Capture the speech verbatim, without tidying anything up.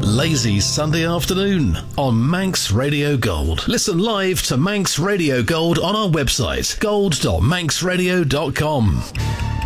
lazy Sunday afternoon on Manx Radio Gold. Listen live to Manx Radio Gold on our website, gold dot manx radio dot com.